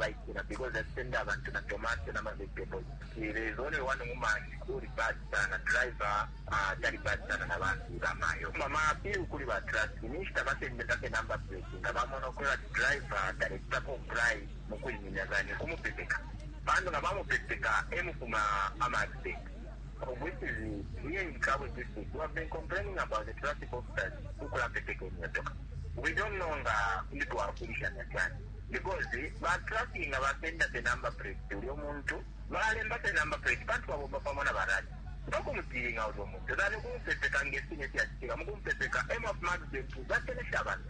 abaikira because asenda abantu na tomato na vegetables. There is only one woman who is bad sana driver tari bad sana na bantu bamayo. Mama appeal kuri ba trust minister basende take number plate ngabamona okola driver director comply mukuli nyagani kumupepeka. Bando ngabamupepeka emufuma ama-accident. Which is here in Cabo District. We have been complaining about the traffic officers who could have taken your dog. We don't know the our position because the traffic never send us a number plate to your muntu, while the number plate, but for Pamana Barat. No coming out of Muntu. That is going to can get in it. I'm going to take a aim of Mark to that's in a Shaban.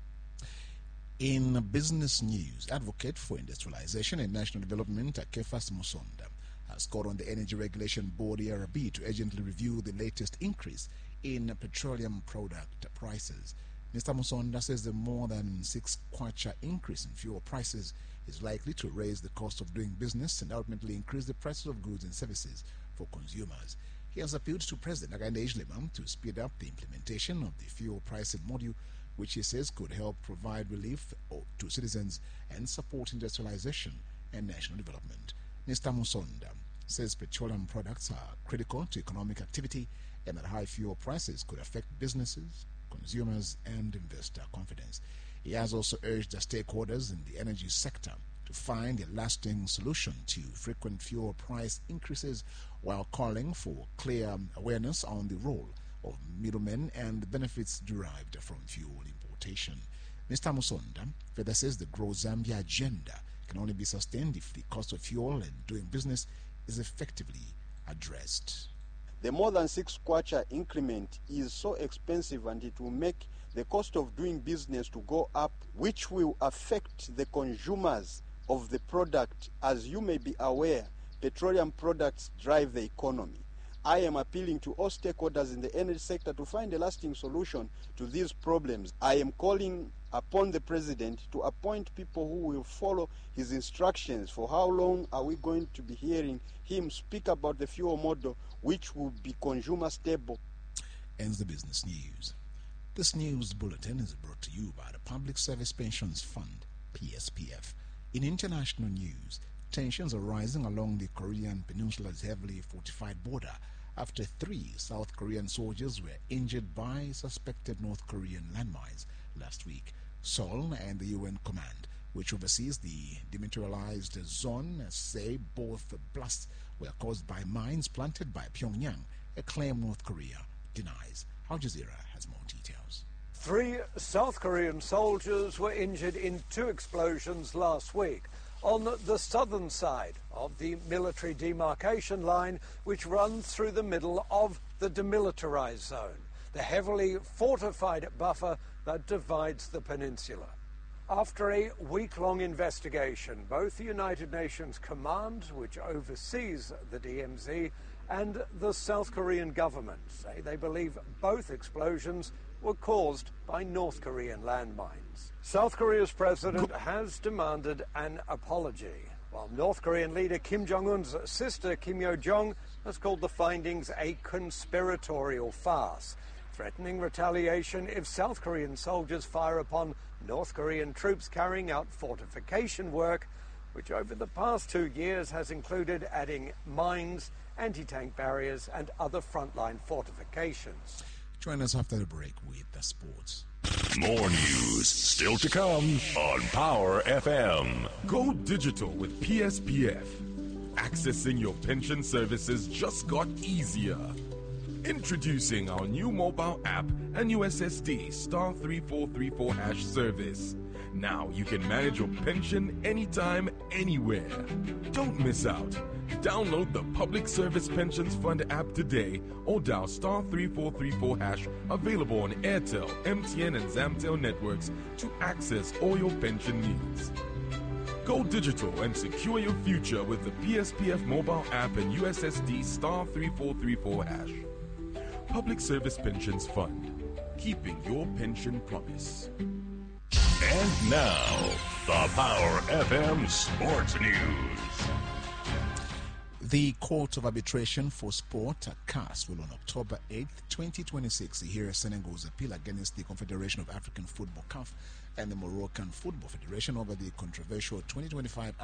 In business news, advocate for industrialization and national development, Kefas Musonda, has called on the Energy Regulation Board ERB to urgently review the latest increase in petroleum product prices. Mr. Musonda says the more than 6 kwacha increase in fuel prices is likely to raise the cost of doing business and ultimately increase the prices of goods and services for consumers. He has appealed to President Hakainde Hichilema to speed up the implementation of the fuel pricing module, which he says could help provide relief to citizens and support industrialization and national development. Mr. Musonda says petroleum products are critical to economic activity and that high fuel prices could affect businesses, consumers, and investor confidence. He has also urged the stakeholders in the energy sector to find a lasting solution to frequent fuel price increases while calling for clear awareness on the role of middlemen and the benefits derived from fuel importation. Mr. Musonda further says the Grow Zambia agenda can only be sustained if the cost of fuel and doing business is effectively addressed. The more than 6 kwacha increment is so expensive and it will make the cost of doing business to go up, which will affect the consumers of the product. As you may be aware, petroleum products drive the economy. I am appealing to all stakeholders in the energy sector to find a lasting solution to these problems. I am calling upon the President to appoint people who will follow his instructions. For how long are we going to be hearing him speak about the fuel model which will be consumer stable? Ends the business news. This news bulletin is brought to you by the Public Service Pensions Fund, PSPF. In international news, tensions are rising along the Korean Peninsula's heavily fortified border after 3 South Korean soldiers were injured by suspected North Korean landmines last week. Seoul and the UN Command, which oversees the demilitarized zone, say both blasts were caused by mines planted by Pyongyang, a claim North Korea denies. Al Jazeera has more details. 3 South Korean soldiers were injured in 2 explosions last week on the southern side of the military demarcation line, which runs through the middle of the demilitarized zone, the heavily fortified buffer that divides the peninsula. After a week-long investigation, both the United Nations Command, which oversees the DMZ, and the South Korean government say they believe both explosions were caused by North Korean landmines. South Korea's president has demanded an apology, while North Korean leader Kim Jong-un's sister Kim Yo-jong has called the findings a conspiratorial farce, threatening retaliation if South Korean soldiers fire upon North Korean troops carrying out fortification work, which over the past 2 years has included adding mines, anti-tank barriers and other frontline fortifications. Join us after the break with the sports. More news still to come on Power FM. Go digital with PSPF. Accessing your pension services just got easier. Introducing our new mobile app and USSD *3434# service. Now you can manage your pension anytime, anywhere. Don't miss out. Download the Public Service Pensions Fund app today or dial *3434# available on Airtel, MTN and Zamtel networks to access all your pension needs. Go digital and secure your future with the PSPF mobile app and USSD *3434#. Public Service Pensions Fund, keeping your pension promise. And now, the Power FM Sports News. The Court of Arbitration for Sport, CAS, will on October 8, 2026 hear Senegal's appeal against the Confederation of African Football, CAF, and the Moroccan Football Federation over the controversial 2025